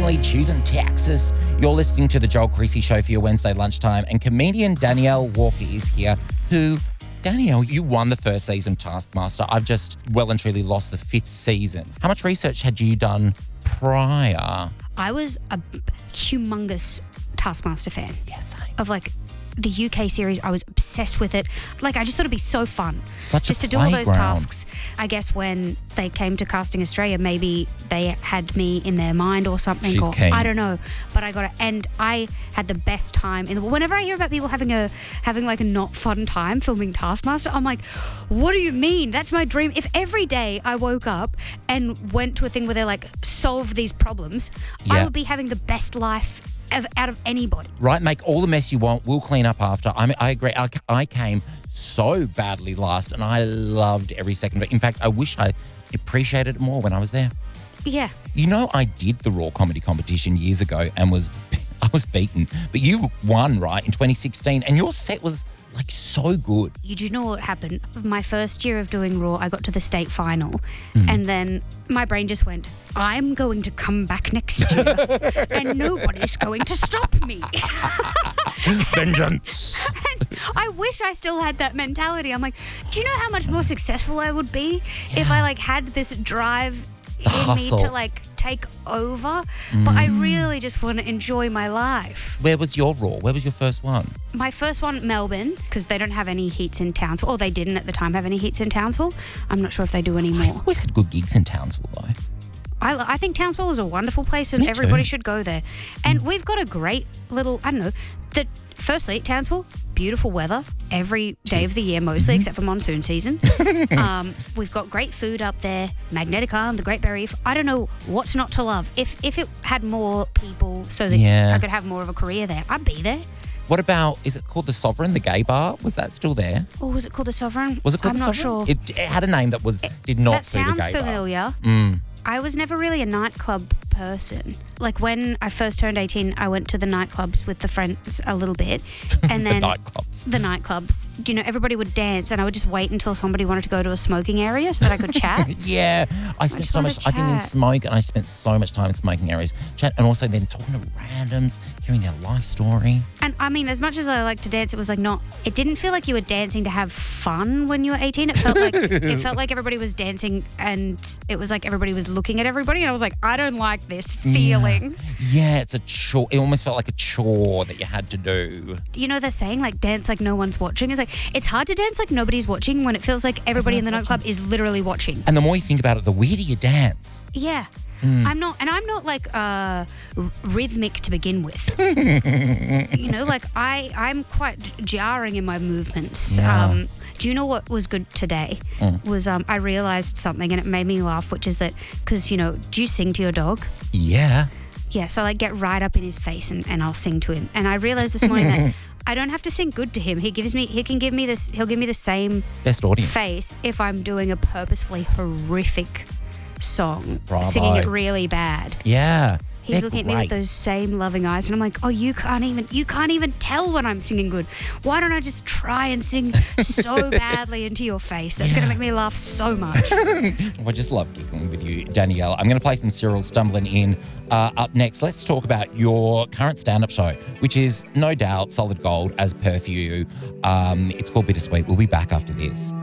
family, choosing Texas. You're listening to The Joel Creasy Show for your Wednesday lunchtime, and comedian Danielle Walker is here, who, Danielle, you won the first season of Taskmaster. I've just well and truly lost the fifth season. How much research had you done prior? I was a humongous Taskmaster fan. Yes, same. Of like the UK series, I was obsessed with it. Like, I just thought it'd be so fun. Such just a to do all those playground. tasks. I guess when they came to Casting Australia, maybe they had me in their mind or something. She's or keen. I don't know. But I got it. And I had the best time in the world. Whenever I hear about people having like a not fun time filming Taskmaster, I'm like, what do you mean? That's my dream. If every day I woke up and went to a thing where they're like, solve these problems, I Yeah. would be having the best life out of anybody. Right, make all the mess you want. We'll clean up after. I agree. I came so badly last, and I loved every second of it. In fact, I wish I appreciated it more when I was there. Yeah. You know, I did the Raw comedy competition years ago and I was beaten. But you won, right, in 2016, and your set was like so good. You do know what happened? My first year of doing Raw, I got to the state final, and then my brain just went, I'm going to come back next year, and nobody's going to stop me. Vengeance. I wish I still had that mentality. I'm like, do you know how much more successful I would be if I like had this drive in hustle. me to like take over? But I really just want to enjoy my life. Where was your Raw? Where was your first one? My first one, Melbourne, because they don't have any heats in Townsville. Or they didn't at the time have any heats in Townsville. I'm not sure if they do anymore. I've always had good gigs in Townsville, though. I think Townsville is a wonderful place and Me everybody too. should go there. And we've got a great little, I don't know, firstly, Townsville, beautiful weather every day of the year, mostly, except for monsoon season. We've got great food up there, Magnetic Island, the Great Barrier Reef. I don't know what's not to love. If it had more people so that Yeah. I could have more of a career there, I'd be there. What about, is it called The Sovereign, the gay bar? Was that still there? Or was it called the Sovereign? Was it called I'm The not Sovereign? sure. It had a name that did not That suit a sounds gay bar. familiar. I was never really a nightclub person. Like when I first turned 18, I went to the nightclubs with the friends a little bit. And then Nightclubs. the nightclubs, you know, everybody would dance and I would just wait until somebody wanted to go to a smoking area so that I could chat. Yeah, I spent just so wanna much. I didn't even chat. smoke, and I spent so much time in smoking areas, chat, and also then talking to randoms, hearing their life story. And I mean, as much as I like to dance, it was like it didn't feel like you were dancing to have fun when you were 18. It felt like everybody was dancing and it was like everybody was looking at everybody. And I was like, I don't like this feeling. Yeah, it's a chore. It almost felt like a chore that you had to do. You know, they're saying like dance like no one's watching. It's like, it's hard to dance like nobody's watching when it feels like everybody in the nightclub is literally watching. And the more you think about it, the weirder you dance. Yeah. I'm not like rhythmic to begin with. You know, like I'm quite jarring in my movements. Yeah. Do you know what was good today? Was I realized something and it made me laugh, which is that, because, you know, do you sing to your dog? Yeah. Yeah, so I like get right up in his face and I'll sing to him. And I realized this morning that I don't have to sing good to him. He'll give me the same Best audience. face if I'm doing a purposefully horrific song, Bravo. singing it really bad. Yeah. He's They're looking at me great. with those same loving eyes, and I'm like, oh, you can't even tell when I'm singing good. Why don't I just try and sing so badly into your face? That's going to make me laugh so much. I just love giggling with you, Danielle. I'm going to play some Cyril Stumbling In up next. Let's talk about your current stand-up show, which is no doubt solid gold as per for you. It's called Bittersweet. We'll be back after this.